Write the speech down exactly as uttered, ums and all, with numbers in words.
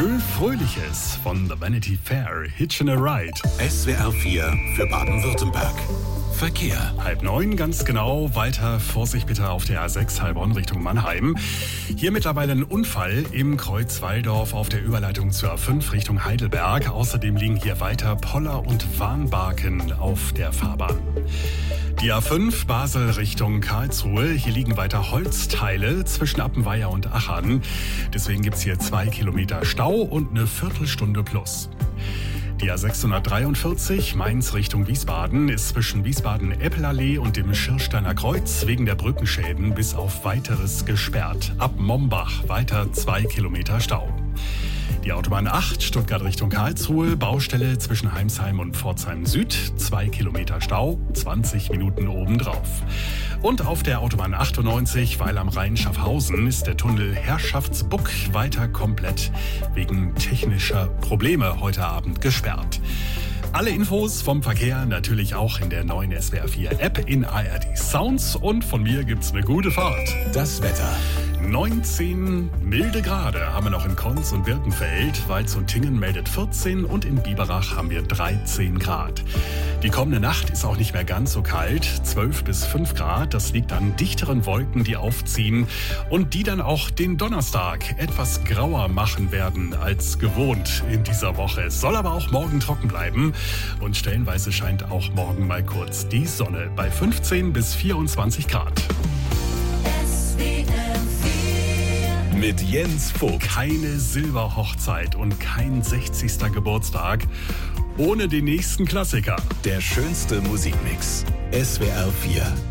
Schön Fröhliches von The Vanity Fair, Hitchin' a Ride. S W R vier für Baden-Württemberg. Verkehr. Halb neun, ganz genau. Weiter Vorsicht bitte auf der A sechs Heilbronn Richtung Mannheim. Hier mittlerweile ein Unfall im Kreuz Walldorf auf der Überleitung zur A fünf Richtung Heidelberg. Außerdem liegen hier weiter Poller und Warnbarken auf der Fahrbahn. Die A fünf Basel Richtung Karlsruhe. Hier liegen weiter Holzteile zwischen Appenweier und Achern. Deswegen gibt's hier zwei Kilometer Stau und eine Viertelstunde plus. Die A sechshundertdreiundvierzig Mainz Richtung Wiesbaden ist zwischen Wiesbaden-Eppelallee und dem Schirsteiner Kreuz wegen der Brückenschäden bis auf Weiteres gesperrt. Ab Mombach weiter zwei Kilometer Stau. Die Autobahn acht Stuttgart Richtung Karlsruhe, Baustelle zwischen Heimsheim und Pforzheim Süd, zwei Kilometer Stau, zwanzig Minuten obendrauf. Und auf der Autobahn achtundneunzig, Weil am Rhein Schaffhausen, ist der Tunnel Herrschaftsbuck weiter komplett wegen technischer Probleme heute Abend gesperrt. Alle Infos vom Verkehr natürlich auch in der neuen S W R vier App in A R D Sounds und von mir gibt's eine gute Fahrt. Das Wetter. neunzehn milde Grade haben wir noch in Konz und Birkenfeld. Walz und Tingen meldet vierzehn und in Biberach haben wir dreizehn Grad. Die kommende Nacht ist auch nicht mehr ganz so kalt, zwölf bis fünf Grad. Das liegt an dichteren Wolken, die aufziehen und die dann auch den Donnerstag etwas grauer machen werden als gewohnt in dieser Woche. Es soll aber auch morgen trocken bleiben und stellenweise scheint auch morgen mal kurz die Sonne bei fünfzehn bis vierundzwanzig Grad. Mit Jens Vogt. Keine Silberhochzeit und kein sechzigster Geburtstag ohne den nächsten Klassiker. Der schönste Musikmix. S W R vier.